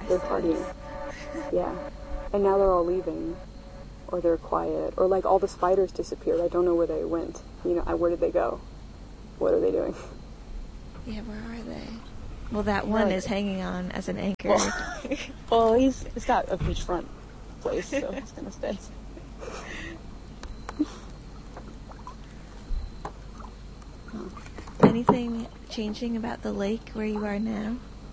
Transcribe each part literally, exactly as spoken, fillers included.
They're partying. Yeah. And now they're all leaving. Or they're quiet. Or like all the spiders disappeared. I don't know where they went. You know, where did they go? What are they doing? Yeah, where are they? Well, that one is hanging on as an anchor. Well, well he's, he's got a beachfront place, so he's gonna stay. Anything changing about the lake where you are now?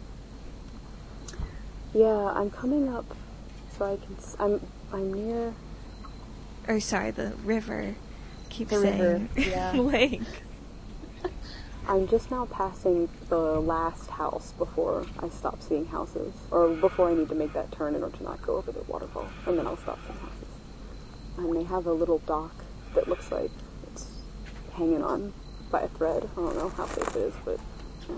Yeah, I'm coming up, so I can. I'm I'm near. Or sorry, the river. Keep the saying river. Yeah. lake. I'm just now passing the last house before I stop seeing houses, or before I need to make that turn in order to not go over the waterfall, and then I'll stop seeing houses. And they have a little dock that looks like it's hanging on by a thread. I don't know how safe it is, but yeah.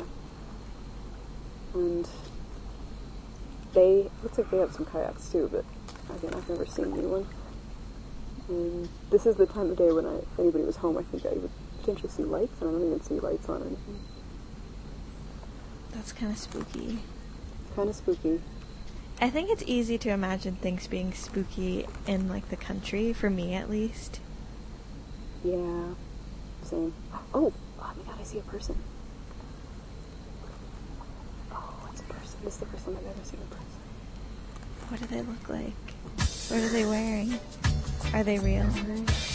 And they, looks like they have some kayaks too, but again, I've never seen anyone. And this is the time of day when I, if anybody was home, I think I would potentially see lights, and I don't even see lights on or anything. That's kind of spooky. Kind of spooky. I think it's easy to imagine things being spooky in, like, the country, for me at least. Yeah. Same. Oh! Oh my god, I see a person. Oh, it's a person. This is the first time I've ever seen a person. What do they look like? What are they wearing? Are they real?